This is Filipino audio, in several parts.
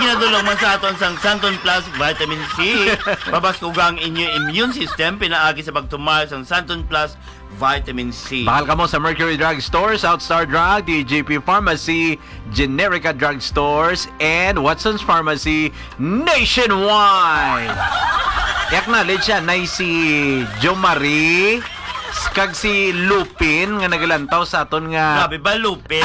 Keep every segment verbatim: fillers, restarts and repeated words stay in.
ginadulong man sa aton sang Santon Plus Vitamin C. Babaskugang inyong immune system pinaagi sa pagtumal sang Santon Plus Vitamin C. Bakal ka mo sa Mercury Drug Stores, Outstar Drug, D J P Pharmacy, Generica Drug Stores, and Watson's Pharmacy nationwide. I-acknowledge siya na si Jo Marie kag si Lupin nga nagalantaw sa aton nga Grabe ba, Lupin?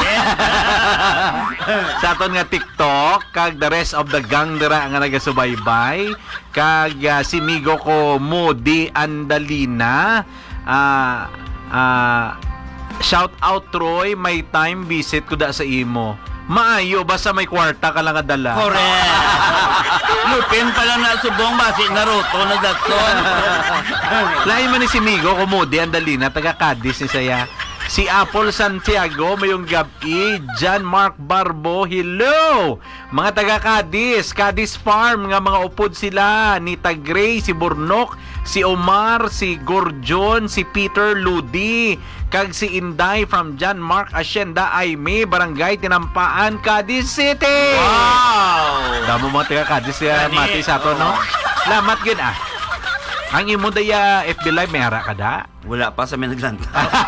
sa aton nga TikTok kag the rest of the gang dira nga nagasubaybay kag uh, si migo ko Moody Andalina. Ah, ah, shout out Troy, may time visit ko da sa imo. Maayo basta may kwarta ka lang adala. Correct. Lupin pala na subong basi Naruto na datson. Lain man ni si Migo Kumudi Andalina taga Cadiz ni saya. Si Apple Santiago mayong gabi, John Mark Barbo, hello! Mga taga Cadiz, Cadiz Farm nga mga upod sila, ni Tagray, si Burnok, si Omar, si Gorjon, si Peter Ludi, kag si Inday from John Mark Hacienda Aime, Barangay Tinampaan, Cadiz City! Wow! Damo mga taga Cadiz ya, mati sa to, no? Lamat yun ah. Ang imo daya F B Live may hara ka da? Wala pa sa may naglantaw.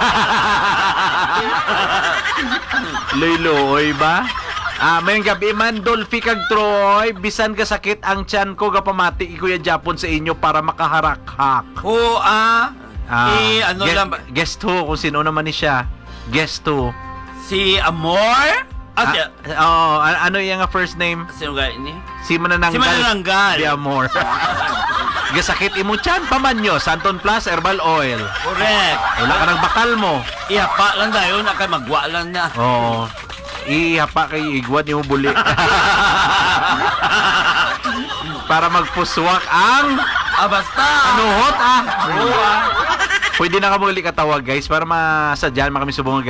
Loy-loy ba? Ah, mayong gabi man, Dolphy kag Troy, bisan ka sakit ang tiyan ko kapamati Kuya Japon sa inyo para makaharak-hak. Oo, ah. Ah, eh, ano guest, lang ba? Guest two, kung sino naman ni siya. Guest two. Si Amor? Ah, si... Ah, oh, a- ano yung nga first name? Sino ga ini? Si Manananggal. Si Manananggal. Di Amor. Gasakit imo tiyan, pamanyo, Santon Plus Herbal Oil. Correct. Wala ka ng bakal mo. Ihapa lang tayo, nakay magwa lang na. Oo. Ihapa kay igwad mo buli. Para magpuswak ang Ah, basta. anuhot ah. Oo, ah. Pwede na ka muli katawag guys para masadyan makami subong